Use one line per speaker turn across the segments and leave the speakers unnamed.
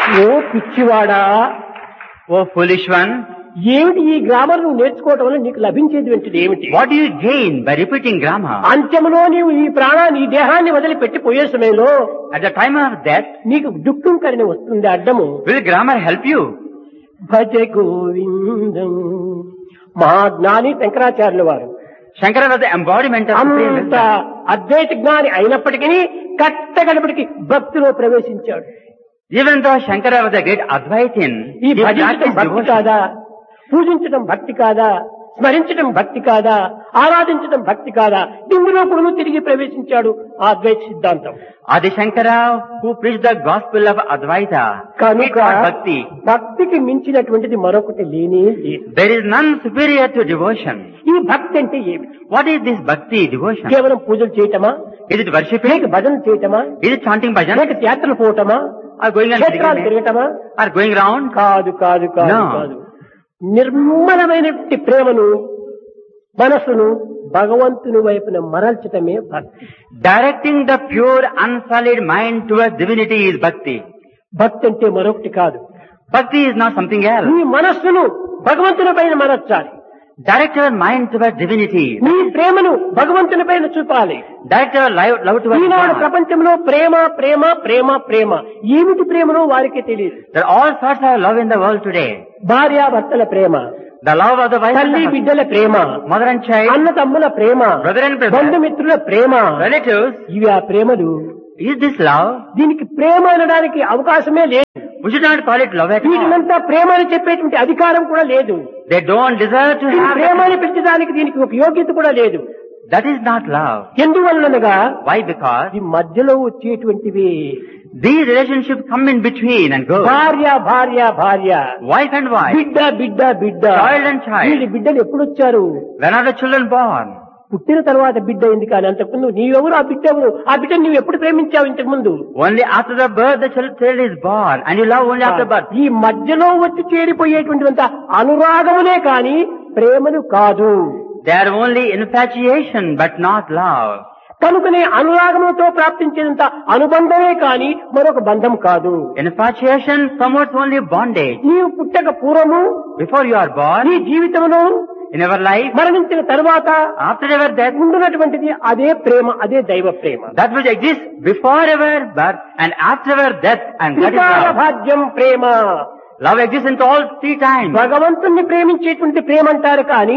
ఓ పిచ్చివాడా,
O foolish one,
ఏమిటి ఈ grammar నువ్వు నేర్చుకోవటం వల్ల నీకు లభించేది ఏంటిది ఏమిటి?
what do you gain by repeating grammar?
అంత్యములో నీవు ఈ ప్రాణాన్ని ఈ దేహాన్ని వదిలిపెట్టి పోయే సమయంలో
At the time of death,
నీకు దుఃఖం కరిని వస్తుంది అడ్డము.
will grammar help you?
భజ గోవిందం. మహాజ్ఞాని శంకరాచార్యుల వారు
Shankara was the embodiment of supreme
అంత
wisdom.
అద్వైత జ్ఞాని అయినప్పటికీ కట్టగడపటికి భక్తిలో ప్రవేశించాడు.
Even though Shankara was a great Advaitin,
ఈ
he
భజించడం
practiced
భక్తి
devotion.
కాదా, పూజించడం భక్తి కాదా, స్మరించడం భక్తి కాదా, ఆరాధించడం భక్తి కాదా, ఇందులో కూడా తిరిగి ప్రవేశించాడు ఆ అద్వైత సిద్ధాంతం.
Adi Shankara, who preached the gospel of Advaita, he
కనుక
taught bhakti.
భక్తికి మించినటువంటిది మరొకటి లేనే లేదు.
There is none superior to devotion.
ఈ భక్తి అంటే ఏమిటి?
What is this bhakti, devotion?
కేవలం పూజలు చేయటమా,
Is it worshipping?
లేక భజన చేయటమా,
Is it chanting bhajan?
లేక యాత్రలు పోవటమా,
Or going on
క్షేత్రాలు
pilgrimage?
తిరగటమా?
Or going round?
కాదు కాదు కాదు
No.
కాదు. నిర్మలమైనటువంటి ప్రేమను, మనస్సును భగవంతుని వైపున మరల్చటమే భక్తి.
Directing the pure, unsullied mind towards divinity is bhakti.
భక్తి అంటే మరొకటి కాదు.
Bhakti is not something else.
నీ మనస్సును భగవంతుని పైన మరల్చాలి.
Direct your mind towards divinity.
నీ ప్రేమను భగవంతుని పైన చూపాలి.
Direct your love towards
Eenadu
God.
ప్రపంచంలో ప్రేమ ప్రేమ ప్రేమ ప్రేమ ఏమిటి ప్రేమనో వారికే తెలియదు.
There are all sorts of love in the world today.
భార్యాభర్తల ప్రేమ,
The love of the wife and
తల్లి
the husband,
బిడ్డల ప్రేమ,
mother and child,
అన్న తమ్ముల ప్రేమ,
brother and brother,
బంధుమిత్రుల ప్రేమ,
relatives.
ఇవి ఆ ప్రేమలు.
Is this love?
దీనికి ప్రేమ అనడానికి అవకాశమే లేదు.
We should not call it love at all.
వీటినంతా ప్రేమ అని చెప్పేటువంటి అధికారం కూడా లేదు.
They don't deserve to
ఈ
have
ప్రేమ
that.
అని పిలిచడానికి దీనికి ఒక యోగ్యత కూడా లేదు.
That is not love.
ఎందువల్లనగా
Why? Because
ఇది మధ్యలో వచ్చేటువంటివి.
these relationships come in between and go.
భార్య భార్య భార్య,
Wife and wife.
బిడ్డ బిడ్డ బిడ్డ,
Child and child.
వీళ్ళ బిడ్డలు ఎప్పుడు వచ్చారు?
When are the children born?
పుట్టిన తర్వాత బిడ్డ ఎందుకు అని, అంతకుముందు నీవెవరు, ఆ బిడ్డ ఎవరు, ఆ బిడ్డను నువ్వు ఎప్పుడు ప్రేమించావు ఇంతకు ముందు?
Only after the birth the child is born, and you love only after birth.
ఈ మధ్యలో వచ్చి చేరిపోయేటువంటివంత అనురాగమునే కాని ప్రేమను కాదు.
They are only infatuation, but not love.
కనుకనే అనురాగముతో ప్రాప్తించేంత అనుబంధమే కాని మరొక బంధం కాదు.
Infatuation promotes only bondage.
నీవు పుట్టక పూర్వము,
Before you are born,
నీ జీవితంలో
in our life,
మరణించిన తరువాత
after our death,
ఉండునటువంటిది అదే ప్రేమ, అదే దైవ ప్రేమ.
that which exists before our birth and after our death, and that is
త్రికాల
love.
భాగ్యం ప్రేమ.
Love exists in all three times.
భగవంతుణ్ణి ప్రేమించేటువంటి ప్రేమ అంటారు కానీ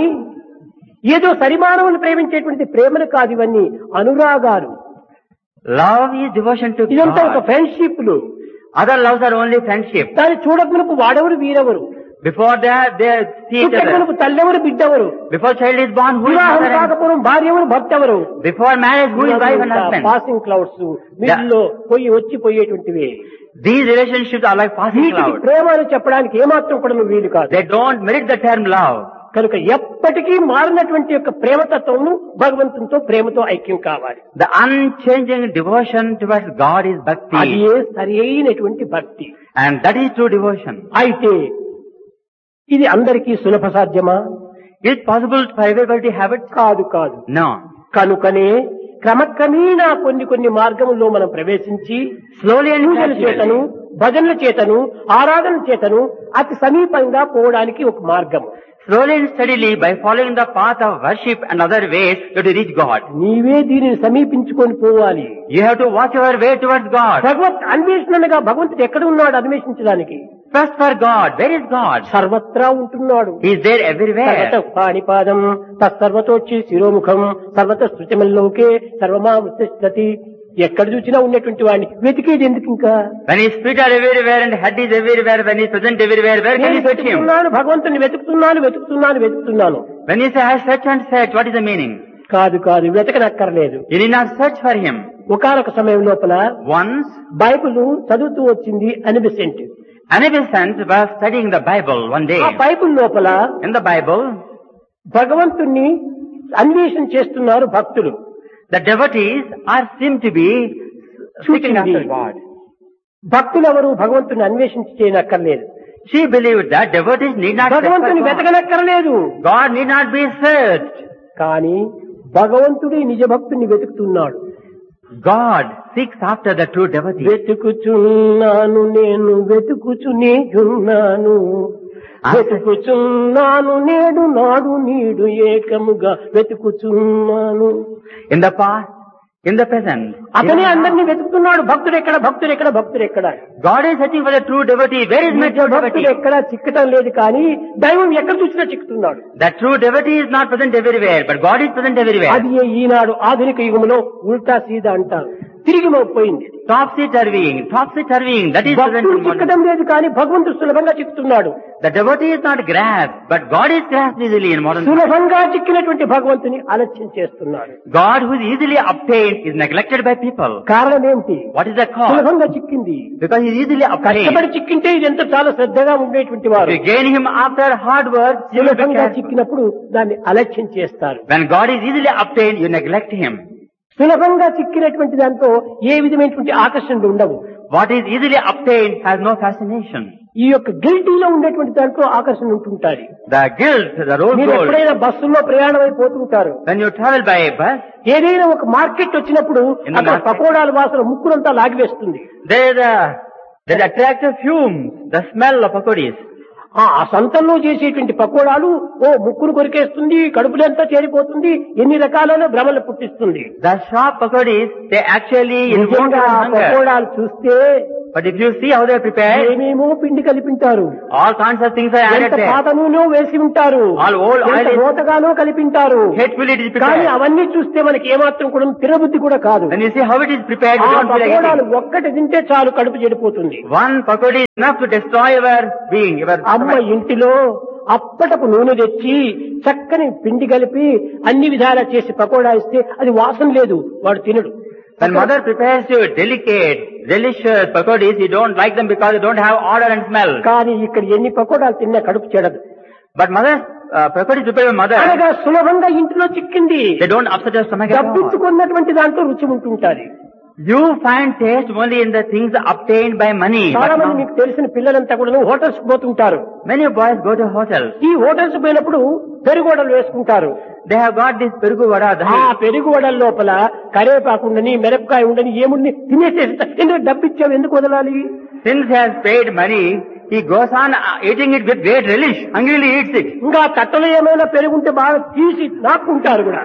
ఏదో సరిమానవుని ప్రేమించేటువంటి ప్రేమలు కాదు, ఇవన్నీ అనురాగాలు.
Love is devotion to
ఇదంతా ఒక
God.
ఫ్రెండ్షిప్లు.
Other loves are only friendship.
దాన్ని చూడకునకు వాడెవరు వీరెవరు,
Before that, they see each other.
పుట్టకునకు తల్లెవరు బిడ్డెవరు,
Before child is born, who is
వివాహం
mother and...
కాకపోవడం భార్యెవరు భర్తెవరు.
Before marriage, who is wife and husband?
Passing clouds మిడిల్లో పోయి వచ్చి పోయేటువంటివి.
These relationships are like passing
వీటికి
clouds.
ప్రేమ అని చెప్పడానికి ఏమాత్రం కూడా నువ్వు వీలు కాదు.
They don't merit the term love.
కనుక ఎప్పటికీ మారినటువంటి యొక్క ప్రేమతత్వము భగవంతునితో ప్రేమతో ఐక్యం కావాలి.
The unchanging devotion towards God is
అది
bhakti.
సరి అయినటువంటి భక్తి.
And that is true devotion.
అయితే ఇది అందరికీ సులభ సాధ్యమా?
Is it possible for everybody to have it?
కాదు కాదు.
No.
కనుకనే క్రమక్రమేణా కొన్ని మార్గముల్లో మనం ప్రవేశించి
Slowly and
పూజల చేతను,
gradually.
భజనల చేతను, ఆరాధన చేతను అతి సమీపంగా పోవడానికి ఒక మార్గం.
Slowly and steadily, by following the path of worship and other ways, you have to reach God.
నీవే దీనిని సమీపించుకొని పోవాలి.
You have to watch your way towards God.
భగవత్ అన్వేషణగా భగవంతుడు ఎక్కడ ఉన్నాడు అన్వేషించడానికి?
First for God. Where is God?
సర్వత్రా ఉంటున్నాడు.
He is there everywhere.
సర్వత పాణిపాదం తత్సర్వతోచ్చి శిరోముఖం సర్వత శృతిమల్లోకే సర్వమావృతిష్టతి. ఎక్కడ చూసినా ఉన్నటువంటి వాడిని వెతికేది ఎందుకు ఇంకా?
When his feet are everywhere and head is everywhere, when he is present everywhere, where can
నేను
you search him?
వెతుకుతున్నాను, భగవంతుని వెతుకుతున్నాను.
When you say, I search and search, what is the meaning?
కాదు కాదు, వెతకనక్కర్లేదు.
You need not search for him.
ఒకానొక సమయం లోపల
Once,
Bible చదువుతూ వచ్చింది Annie Besant.
Anabisant was studying the Bible one day.
ఆ బైబిల్ లోపల
In the Bible,
భగవంతుణ్ణి అన్వేషణ చేస్తున్నారు భక్తులు.
the devotees are seem to be seeking after God.
భక్తులెవరు భగవంతుని అన్వేషించి చేయనక్కర్లేదు.
She believed that devotees need not search for
భగవంతుని
God.
వెతకనక్కర్లేదు.
God need not be searched.
కానీ భగవంతుడే నిజ భక్తుని వెతుకుతున్నాడు.
God seeks after the true devotee.
వెతుకుచున్నాను నేను వెతుకుచునేయున్నాను వెతుకుచున్నాను నేడు నాడు నీడు ఏకముగా వెతుకుచున్నాను.
In the past, in the present,
అతనే అందరినీ వెతుకుతున్నాడు. భక్తుడెక్కడ భక్తుడెక్కడ భక్తుడెక్కడ.
God is searching for the true devotee. Where is my true devotee?
భక్తుడు ఎక్కడా చిక్కటం లేదు, కానీ దైవం ఎక్కడ చూసినా చిక్కుతున్నాడు.
The true devotee is not present everywhere, but God is present everywhere.
అది ఈనాడు ఆధునిక యుగంలో ఉల్టా సీదా అంటారు. తిరిగి పోయింది.
Topsy-turvying. That is present
భక్తుడు
in modern.
చిక్కడం లేదు, కానీ భగవంతుడు సులభంగా చిక్కుతున్నాడు.
The devotee is not grasped, but God is grasped easily in modern.
సులభంగా చిక్కినటువంటి భగవంతుని ఆలస్యం చేస్తున్నాడు.
God who is easily obtained is neglected by people.
కారణం ఏమిటి?
What is the cause?
సులభంగా చిక్కింది.
Because he is easily obtained.
కష్టపడి చిక్కింటే ఇదంతా చాలా శ్రద్ధగా ఉండేటువంటి వారు.
If you gain him after hard work, you will be
సులభంగా
careful.
చిక్కినప్పుడు దాన్ని అలక్ష్యం చేస్తారు.
When God is easily obtained, you neglect him.
సులభంగా చిక్కినటువంటి దాంతో ఏ విధమైనటువంటి ఆకర్షణలు ఉండవు.
What is easily obtained has no fascination.
ఈ యొక్క గిల్టీలో ఉండేటువంటి దాంట్లో ఆకర్షణ ఉంటుంటారు.
The guilt, the rose
మీరు
gold.
ఎప్పుడైనా బస్సుల్లో ప్రయాణం అయిపోతుంటారు.
When you travel by a bus,
ఏదైనా ఒక మార్కెట్ వచ్చినప్పుడు
In the
అక్కడ
market.
పకోడాల వాసన ముక్కునంతా లాగివేస్తుంది.
there is attractive fumes, the smell of pakodis.
ఆ సంతంలో చేసేటువంటి పకోడాలు ముక్కును కొరికేస్తుంది, కడుపులంతా చేరిపోతుంది, ఎన్ని రకాలైన భ్రమలు పుట్టిస్తుంది.
The sharp pakodis, they actually invoke
నిజంగా ఆ
hunger.
పకోడాలు చూస్తే
But if you see how they are prepared,
ఏమేమో పిండి కలిపింటారు,
all kinds of things are added
ఎంత
there.
పాత నూనె వేసి ఉంటారు,
All old oil
ఎంత
is-
రోతగానో కలిపింటారు.
Hatefully it is
కానీ
prepared.
అవన్నీ చూస్తే మనకి ఏమాత్రం కూడా తినబుద్ధి కూడా కాదు.
When you see how it is prepared,
ఆ
you don't feel like
పకోడాలు
eating.
ఒక్కటి తింటే చాలు, కడుపు చెడిపోతుంది.
One pakodi is enough to destroy your being, your
అమ్మ ఇంటిలో అప్పటపు నూనె తెచ్చి చక్కని పిండి కలిపి అన్ని విధాలా చేసి పకోడా ఇస్తే అది వాసన లేదు, వాడు తినడు.
When mother prepares you delicate, delicious pakodis, you don't like them because they don't have odor and smell.
కానీ ఇక్కడ ఎన్ని పకోడాలు తిన్నా కడుపు చెడదు.
But mother's pakodis prepared by mother,
అనగా సులభంగా ఇంటిలో చిక్కింది.
they don't upset your stomach at all.
డబ్బించుకున్నటువంటి దాంట్లో రుచి ఉంటుంటారు.
You find taste only in the things obtained by money.
చాలా
But
మంది
now,
మీకు తెలిసిన పిల్లలంతా కూడా హోటల్స్ పోతుంటారు.
many boys go to hotels.
ఈ హోటల్స్ పోయినప్పుడు పెరుగువడలు వేసుకుంటారు.
They have got this perugu vada,
ఆ పెరుగువడల లోపల కరేపాకు ఉండని, మిరపకాయ ఉండని, ఏముండి తినేసేస్తారు. ఎందుకు డబ్బిచ్చావు, ఎందుకు వదలాలి?
Since he has paid money, he goes on eating it with great relish, hungrily eats it.
ఇంకా తట్టలో ఏమైనా పెరుగుంటే బాగా తీసి నాక్కుంటారు కూడా.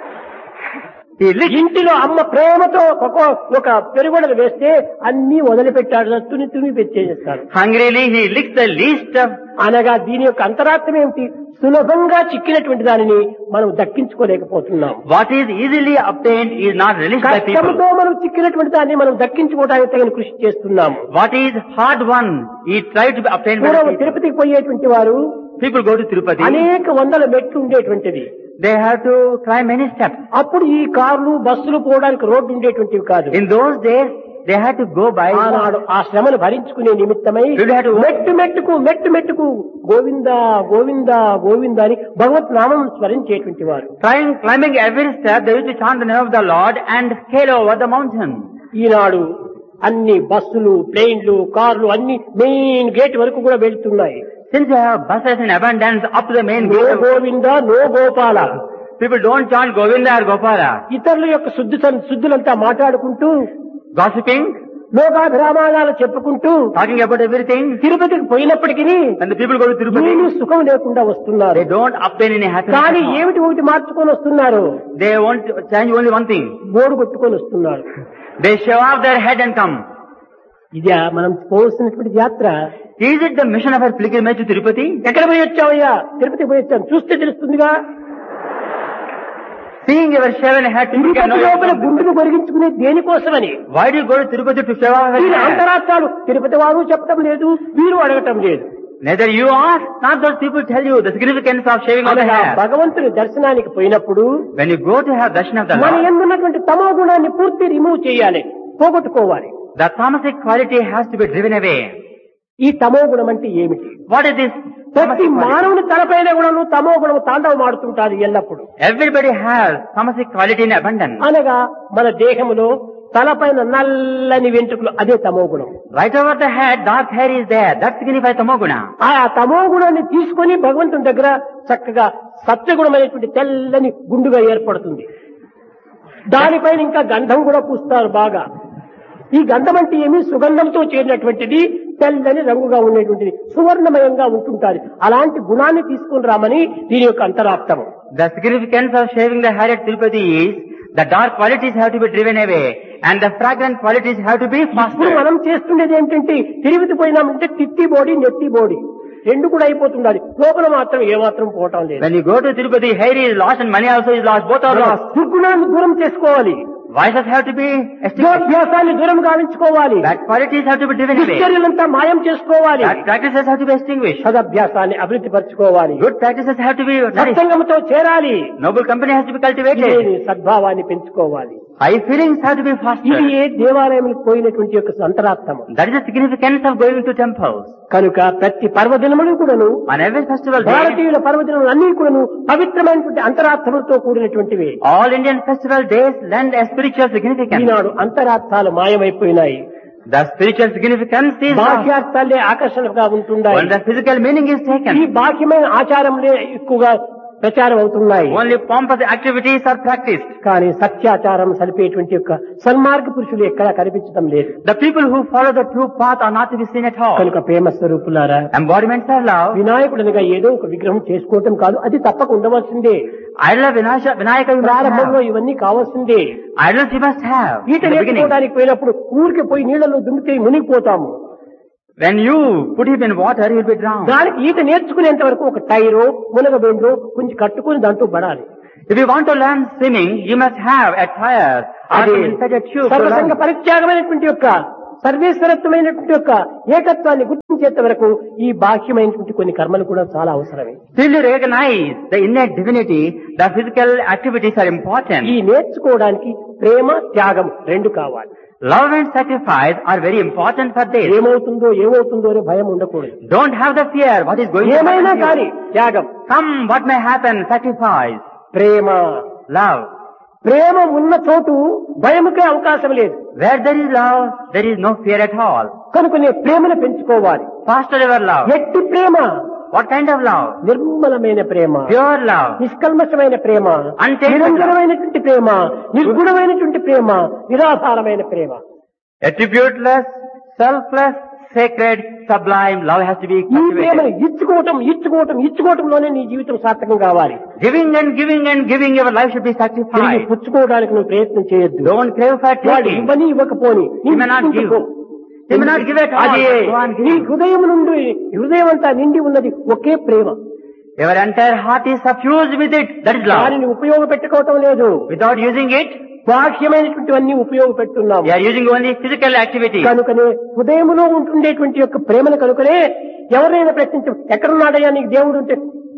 He licks.
ఇంటిలో అమ్మ ప్రేమతో ఒక పెరుగుడలు వేస్తే అన్ని వదిలిపెట్టాడు, తుని పెట్టేస్తారు.
Hungrily he licks the least of.
అనగా దీని యొక్క అంతరార్థం ఏమిటి? సులభంగా చిక్కినటువంటి దానిని మనం దక్కించుకోలేకపోతున్నాం.
What is easily obtained is not relished by people.
కష్టంతో మనం చిక్కినటువంటి దాన్ని మనం దక్కించుకోవడానికి తగిన కృషి చేస్తున్నాము.
What is hard won, he tried to be obtained by
పూర్వం
people.
తిరుపతికి పోయేటువంటి వారు
People go to Tirupati,
అనేక వందల మెట్లు ఉండేటువంటిది.
they have to climb many steps.
అప్పుడు ఈ కార్లు బస్సులు పోవడానికి రోడ్డు ఉండేటువంటివి కాదు.
In those days, they had to go by.
ఆనాడు ఆ శ్రమను భరించుకునే నిమిత్తమై
Really had to-
మెట్టు మెట్టుకు గోవింద గోవింద గోవింద అని భగవత్ నామం స్మరించేటువంటి వారు.
Climbing every step, they used to chant the name of the Lord and scale over the mountain.
ఈనాడు అన్ని బస్సులు, ప్లేన్లు, కార్లు అన్ని మెయిన్ గేట్ వరకు కూడా వెళ్తున్నాయి.
Since they have buses in abundance up to the main
no
gate,
Govinda no Gopala.
people don't chant Govinda or Gopala.
ఇతరుల యొక్క శుద్ధులంతా మాట్లాడుకుంటూ,
Gossiping,
లోకాభిరామాలు చెప్పుకుంటూ
talking about everything.
తిరుపతికి పోయినప్పటికీ
When the people go to Tirupati,
ఏమీ సుఖం లేకుండా వస్తున్నారు.
they don't obtain any happiness.
కానీ
at all.
ఏమిటి ఒకటి మార్చుకొని వస్తున్నారు,
They want to change only one thing.
Board కొట్టుకొని వస్తున్నారు.
They shave off their head and come.
ఇదే మనం పోవలసినటువంటి యాత్ర.
Is it the mission of our pilgrimage to Tirupati?
ఎక్కడ పోయి వచ్చావయ్యా? తిరుపతి పోయి వచ్చాను, చూస్తే తెలుస్తుందిగా.
Seeing your shaven head, people can know
Tirupati లోపల
you.
గుండెను కొరిగించుకునే దేనికోసమని?
Why do you go to Tirupati to shave off your
వీరి
head?
అంతరార్థాలు తిరుపతి వారు చెప్పడం లేదు, వీరు అడగటం లేదు.
Neither you ask, not those people tell you the significance of shaving off the
అనగా
hair.
భగవంతుని దర్శనానికి పోయినప్పుడు
When you go to have darshan of the
మన
Lord,
ఎందున్నటువంటి తమో గుణాన్ని పూర్తి రిమూవ్ చేయాలి, పోగొట్టుకోవాలి.
the tamasic quality has to be driven away.
ఈ తమో గుణం అంటే ఏమిటి?
What is this?
ప్రతి
Tamasic quality?
మానవుని తలపైన గుణము తమో గుణము తాండవం ఆడుతుంటారు ఎల్లప్పుడు.
Everybody has tamasic quality in abundance.
అనగా మన దేహములో తలపైన నల్లని వెంట్రుకలు, అదే తమో గుణం.
Right over the head, dark hair is there. That signifies tamoguna.
ఆ తమో గుణాన్ని తీసుకొని భగవంతుని దగ్గర చక్కగా సత్వగుణమైనటువంటి తెల్లని గుండుగా ఏర్పడుతుంది. దానిపైన ఇంకా గంధం కూడా పూస్తారు బాగా. ఈ గంధం అంటే ఏమి? సుగంధంతో చేరినటువంటిది, తెల్లని రంగుగా ఉండేటువంటిది, సువర్ణమయంగా ఉంటుంటారు. అలాంటి గుణాన్ని తీసుకుని రామని దీని యొక్క అంతరార్థము.
The significance of shaving the hair at Tirupati is the dark qualities have to be driven away and the fragrant qualities have to be
ఇప్పుడు
fostered.
మనం చేస్తుండేది ఏంటంటే, తిరుపతి పోయినామంటే తిత్తి బోడి నెత్తి బోడి రెండు కూడా అయిపోతుండాలి, లోపల మాత్రం ఏమాత్రం పోవటం లేదు.
When you go to Tirupati, hair is lost and money also is lost. Both are lost.
దుర్గుణాన్ని దూరం చేసుకోవాలి,
Vices have to be extinguished.
యోగ్యాసాన్ని దూరం గావించుకోవాలి,
Bad qualities have to be driven away.
దుశ్చర్యలంతా మాయం చేసుకోవాలి,
Bad practices have to be extinguished.
సదభ్యాసాన్ని అభివృద్ధి పరచుకోవాలి,
Good practices have to be nourished.
సత్సంగంతో చేరాలి,
Noble company has to be cultivated.
ఇది సద్భావాన్ని పెంచుకోవాలి.
High feelings have to be
ఇది
fostered.
దేవాలయంలో పోయినటువంటి యొక్క అంతరార్థము.
That is the significance of going to temples.
కనుక ప్రతి పర్వదినములు కూడాను,
On every festival day,
భారతీయుల పర్వదినములు అన్ని కూడాను పవిత్రమైనటువంటి అంతరార్థములతో కూడినటువంటివి.
all Indian festival days lend a spiritual significance.
Eenadu అంతరార్థాలు మాయమైపోయినాయి,
The spiritual significance is lost
బాహ్యార్థాలే ఆకర్షణగా ఉంటున్నాయి.
when the physical meaning is
ఈ
taken.
బాహ్యమైన ఆచారంలే ఎక్కువగా ప్రచారం అవుతున్నాయి.
Only pompous activities are practiced.
కానీ సత్యాచారం సరిపేటువంటి యొక్క సన్మార్గ పురుషులు ఎక్కడా కనిపించడం లేదు.
The people who follow the true path are not to be seen at all.
కనుక ప్రేమ స్వరూపులారా,
Embodiments of love.
వినాయకుడనగా ఏదో ఒక విగ్రహం చేసుకోవటం కాదు, అది తప్పక ఉండవలసిందే.
Idol of Vinayaka you must
ప్రారంభంలో
have.
ఇవన్నీ కావాల్సిందే.
Idols you must have.
ఈత
In the beginning.
నేర్చుకోవడానికి పోయినప్పుడు ఊరికి పోయి నీళ్లలో దుమితే మునిగిపోతాము.
When you put him in water, he will be drowned.
దానికి ఈత నేర్చుకునేంత వరకు ఒక టైరో మునగబెండో కొంచెం కట్టుకుని దాంట్లో పడాలి.
If you want to learn swimming, you must have a tire or
అది
inside a tube. to
సర్వసంగ
learn.
పరిత్యాగమైనటువంటి యొక్క సర్వేశ్వరత్వమైనటువంటి యొక్క ఏకత్వాన్ని గుర్తించేంత వరకు ఈ బాహ్యమైనటువంటి కొన్ని కర్మలు కూడా చాలా అవసరమే.
Till you recognize the innate divinity, the physical activities are important.
ఈ నేర్చుకోవడానికి ప్రేమ త్యాగం రెండు కావాలి.
Love and sacrifice are very important for this.
ఏమవుతుందో అనే భయం ఉండకూడదు.
Don't have the fear what is going to
ఏమైనా
happen to
కానీ
you.
త్యాగం,
Come what may happen, sacrifice,
Prema.
love.
ప్రేమ ఉన్న చోటు భయముకే అవకాశం లేదు.
Where there is love, there is no fear at all.
కనుక నీ ప్రేమను పెంచుకోవాలి.
Foster your love.
ఎట్టి ప్రేమ?
What kind of love?
నిర్మలమైన ప్రేమ,
Pure love.
నిష్కల్మషమైన Prema,
Untainted
నిరంజనమైనటువంటి Prema, నిర్గుణమైనటువంటి Prema, నిరాధారమైన Prema.
Attributeless, selfless, sacred, sublime love has to be
ఈ ప్రేమను
cultivated.
ఇచ్చుకోవటంలోనే నీ జీవితం సార్థకం కావాలి.
Giving and giving and giving, your life should be
తిరిగి
sacrificed.
పుచ్చుకోవడానికి నువ్వు ప్రయత్నం చేయొద్దు.
Don't crave for
వాడు
taking.
ఇవ్వని ఇవ్వకపోని
He may not give. He may not give at all.
అదే
Go on
నీ
giving.
హృదయం అంతా నిండి ఉన్నది ఒకే ప్రేమ.
Your entire heart is suffused with it. That is love.
దానిని ఉపయోగపెట్టుకోవటం లేదు.
Without using it,
బాహ్యమైనటువంటివన్నీ ఉపయోగపెడుతున్నాము.
you are using only physical activities.
కనుకనే హృదయంలో ఉంటుండేటువంటి యొక్క ప్రేమను కనుకనే ఎవరైనా ప్రశ్నించ ఎక్కడున్నాడయ్యా నీకు దేవుడు అంటే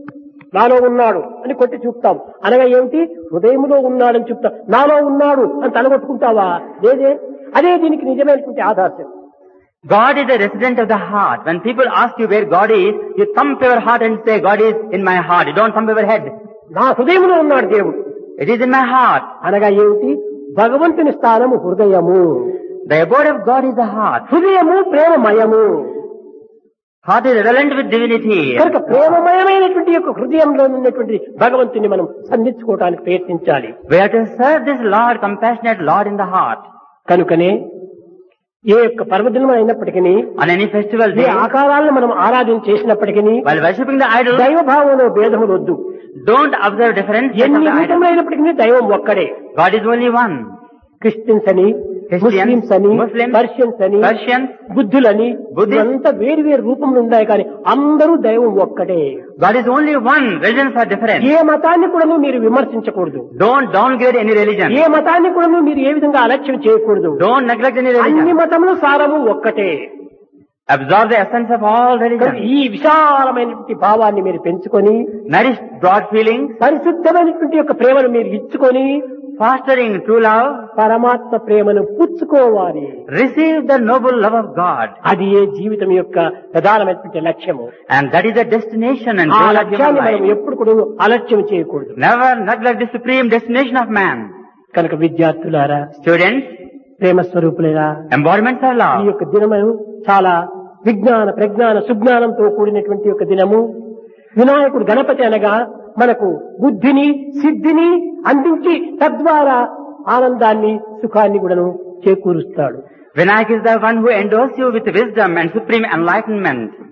నాలో ఉన్నాడు అని కొట్టి చూపుతాం. అనగా ఏమిటి? హృదయంలో ఉన్నాడని చెప్తాం. నాలో ఉన్నాడు అని తలగొట్టుకుంటావా? లేదే. అదే దీనికి నిజమైనటువంటి ఆదర్శం.
God is a resident of the heart. When people ask you where God is, you thump your heart and say, God is in my heart. You don't thump your head.
నా హృదయంలో ఉన్నాడు దేవుడు.
It is in my heart.
అనగా ఏమిటి? భగవంతుని స్థానము హృదయము.
The abode of God is the heart.
హృదయము ప్రేమమయము.
Heart is relevant with divinity.
కనుక ప్రేమమయమైనటువంటి యొక్క హృదయంలో ఉన్నటువంటి భగవంతుని మనం సంధించుకోవడానికి ప్రయత్నించాలి.
We have to serve this Lord, compassionate Lord in the heart.
కనుకనే ఏ యొక్క పర్వదినం అయినప్పటికీ,
On any festival
A
day,
ఆకారాలను మనం ఆరాధన చేసినప్పటికీ
while worshipping the idol,
దైవభావంలో భేదములు వద్దు.
don't observe difference of
ఎన్ని
the idol.
రూపంలో అయినప్పటికీ దైవం ఒక్కడే.
God is only one.
Christians అని,
Christians,
ముస్లిమ్స్ అని,
Muslims,
పర్షియన్స్ అని,
Persians,
బుద్ధులని,
Buddhists,
అంతా వేరు వేరు రూపంలో ఉన్నాయి కానీ అందరూ దైవం ఒక్కటే.
God is only one. Religions are different.
ఏ మతాన్ని కూడా మీరు విమర్శించకూడదు.
Don't downgrade any religion.
ఏ మతాన్ని కూడా మీరు ఏ విధంగా అలక్ష్యం చేయకూడదు.
Don't neglect any
అన్ని
religion.
మతములు సారము ఒక్కటే.
Absorb the essence of all religions.
ఈ విశాలమైనటువంటి భావాన్ని మీరు పెంచుకొని,
Nourish broad feelings,
పరిశుద్ధమైనటువంటి యొక్క ప్రేమను మీరు ఇచ్చుకొని,
fostering true love,
పరమాత్మ ప్రేమను పుచ్చుకోవాలి.
receive the noble love of God.
అది ఏ జీవితం యొక్క ప్రధానమైనటువంటి లక్ష్యము.
And that is the destination and
ఆ
goal of human
లక్ష్యాన్ని మనం
life.
ఎప్పుడు కూడా అలక్ష్యం చేయకూడదు.
Never neglect the supreme destination of man.
కనుక విద్యార్థులారా,
Students,
ప్రేమ స్వరూపులేరా,
embodiments of
ఈ
love.
యొక్క దినము చాలా విజ్ఞాన ప్రజ్ఞాన సుజ్ఞానంతో కూడినటువంటి యొక్క దినము. వినాయకుడు గణపతి అనగా మనకు బుద్ధిని సిద్ధిని అందించి తద్వారా ఆనందాన్ని సుఖాన్ని కూడాను చేకూరుస్తాడు.
Vinayak is the one who endows you with wisdom and supreme enlightenment.